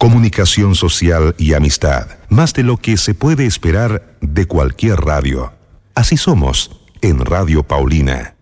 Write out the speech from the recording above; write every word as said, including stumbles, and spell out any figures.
Comunicación social y amistad, más de lo que se puede esperar de cualquier radio. Así somos en Radio Paulina.